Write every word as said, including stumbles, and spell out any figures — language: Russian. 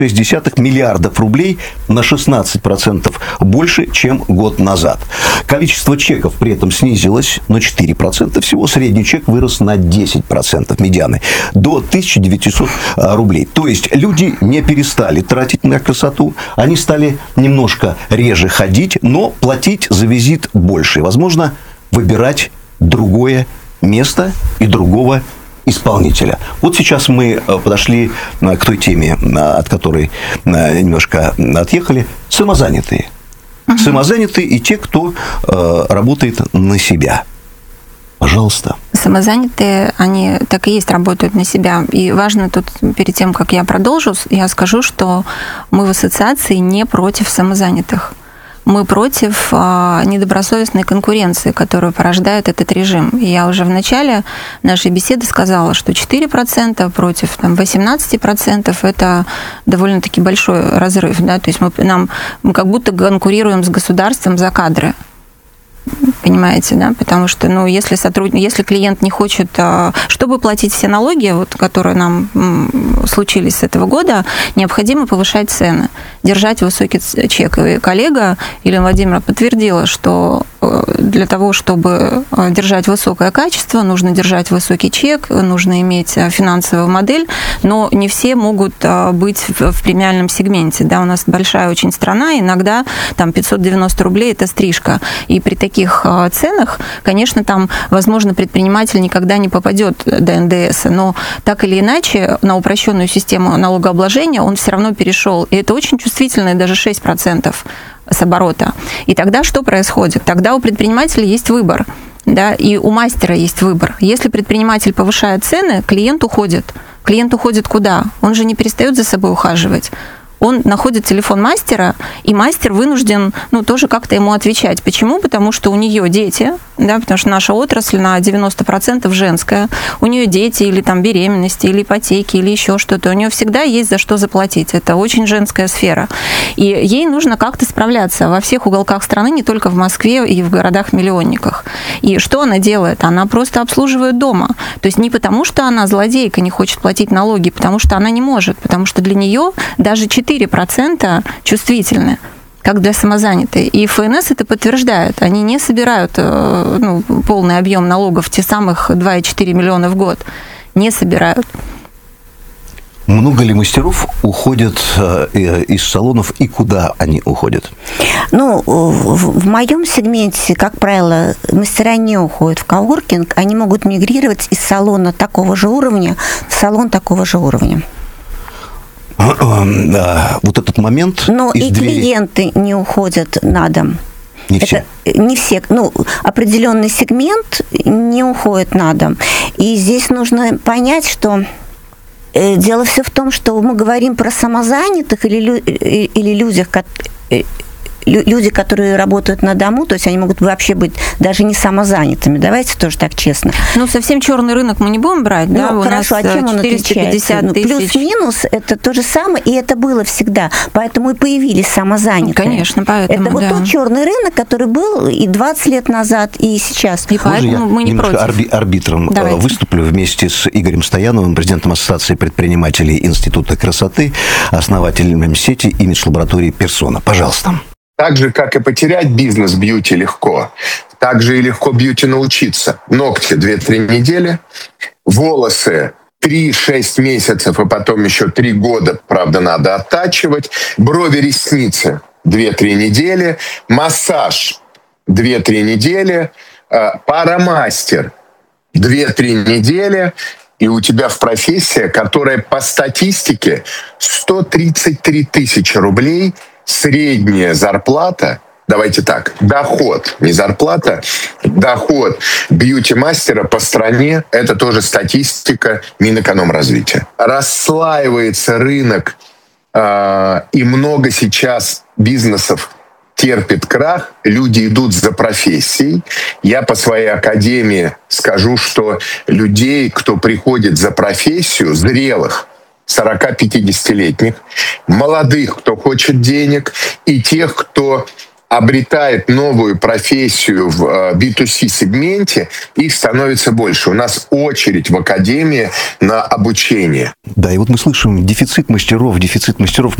шесть десятых миллиардов рублей, на шестнадцать процентов больше, чем год назад. Количество чеков при этом снизилось на четыре процента всего. Средний чек вырос на десять процентов медианы, до тысяча девятьсот рублей. То есть люди не перестали тратить на красоту, они стали немножко реже ходить, но платить за визит больше. И, возможно, выбирать другое место и другого исполнителя. Вот сейчас мы подошли к той теме, от которой немножко отъехали. Самозанятые. Uh-huh. Самозанятые и те, кто э, работает на себя. Пожалуйста. Самозанятые, они так и есть, работают на себя. И важно тут, перед тем, как я продолжу, я скажу, что мы в ассоциации не против самозанятых. Мы против а, недобросовестной конкуренции, которую порождает этот режим. И я уже в начале нашей беседы сказала, что четыре процента против там, восемнадцать процентов – это довольно-таки большой разрыв. Да? То есть мы, нам, мы как будто конкурируем с государством за кадры. Понимаете, да? Потому что, ну, если сотрудник, если клиент не хочет, чтобы платить все налоги, вот, которые нам случились с этого года, необходимо повышать цены, держать высокий чек. И коллега Елена Владимировна подтвердила, что для того, чтобы держать высокое качество, нужно держать высокий чек, нужно иметь финансовую модель, но не все могут быть в премиальном сегменте. Да? У нас большая очень страна, иногда там пятьсот девяносто рублей – это стрижка. И при таких ценах, конечно, там, возможно, предприниматель никогда не попадет до эн дэ эса, но так или иначе на упрощенную систему налогообложения он все равно перешел. И это очень чувствительно, даже шесть процентов с оборота. И тогда что происходит? Тогда у предпринимателя есть выбор, да, и у мастера есть выбор. Если предприниматель повышает цены, клиент уходит. Клиент уходит куда? Он же не перестает за собой ухаживать. Он находит телефон мастера, и мастер вынужден, ну, тоже как-то ему отвечать. Почему? Потому что у нее дети, да, потому что наша отрасль на девяносто процентов женская, у нее дети или там беременности, или ипотеки, или еще что-то. У нее всегда есть за что заплатить. Это очень женская сфера. И ей нужно как-то справляться во всех уголках страны, не только в Москве и в городах-миллионниках. И что она делает? Она просто обслуживает дома. То есть не потому, что она злодейка, не хочет платить налоги, потому что она не может, потому что для нее даже четыре процента чувствительны, как для самозанятой. И эф эн эс это подтверждает. Они не собирают, ну, полный объем налогов, те самых два и четыре миллиона в год. Не собирают. Много ли мастеров уходят из салонов и куда они уходят? Ну, в, в моем сегменте, как правило, мастера не уходят в коворкинг, они могут мигрировать из салона такого же уровня в салон такого же уровня. Вот этот момент. Но и двери... клиенты не уходят на дом. Не Это все. Не все. Ну, определенный сегмент не уходит на дом. И здесь нужно понять, что дело все в том, что мы говорим про самозанятых или, или людях, люди, которые работают на дому, то есть они могут вообще быть даже не самозанятыми. Давайте тоже так честно. Ну, совсем черный рынок мы не будем брать, ну, да? У хорошо, нас а чем он отличается? Ну, плюс-минус это то же самое, и это было всегда. Поэтому и появились самозанятые. Конечно, поэтому, это вот да. тот черный рынок, который был и двадцать лет назад, и сейчас. И поэтому мы не против. Арби- арбитром Давайте. выступлю вместе с Игорем Стояновым, президентом Ассоциации предпринимателей Института красоты, основателем сети имидж-лаборатории «Персона». Пожалуйста. Так же, как и потерять бизнес бьюти легко, так же и легко бьюти научиться. Ногти две-три недели, волосы три-шесть месяцев, и потом еще три года, правда, надо оттачивать, брови, ресницы две-три недели, массаж две-три недели, парамастер две-три недели, и у тебя в профессия, которая по статистике сто тридцать три тысячи рублей, средняя зарплата, давайте так, доход, не зарплата, доход бьюти-мастера по стране, это тоже статистика Минэкономразвития. Расслаивается рынок, э, и много сейчас бизнесов терпит крах, люди идут за профессией. Я по своей академии скажу, что людей, кто приходит за профессию, зрелых, сорок-пятидесятилетних, молодых, кто хочет денег, и тех, кто обретает новую профессию в би ту си-сегменте, их становится больше. У нас очередь в академии на обучение. Да, и вот мы слышим дефицит мастеров, дефицит мастеров.